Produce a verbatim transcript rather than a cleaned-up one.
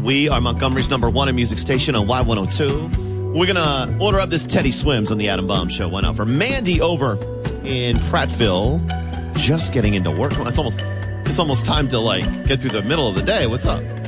We are Montgomery's number one in music station on Y one oh two. We're going to order up this Teddy Swims on the Adam Bomb Show. Why not? For Mandy over in Prattville, just getting into work. It's almost, it's almost time to, like, get through the middle of the day. What's up?